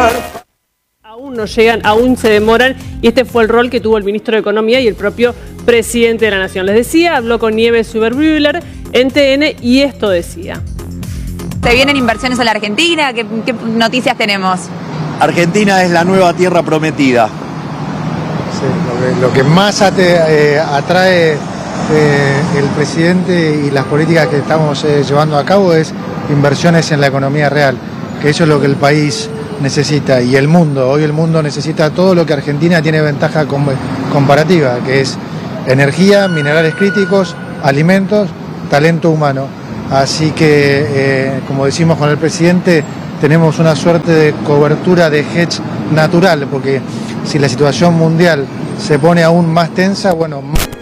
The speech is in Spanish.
llegar. Aún no llegan, aún se demoran, y este fue el rol que tuvo el ministro de Economía y el propio presidente de la Nación. Les decía, habló con Nieves Uberbühler en TN y esto decía. ¿Se vienen inversiones a la Argentina? ¿Qué noticias tenemos? Argentina es la nueva tierra prometida. Sí, lo que más atrae el presidente y las políticas que estamos llevando a cabo es inversiones en la economía real, que eso es lo que el país necesita y el mundo. Hoy el mundo necesita todo lo que Argentina tiene ventaja comparativa, que es energía, minerales críticos, alimentos, talento humano. Así que, como decimos con el presidente, tenemos una suerte de cobertura de hedge natural, porque si la situación mundial se pone aún más tensa, bueno...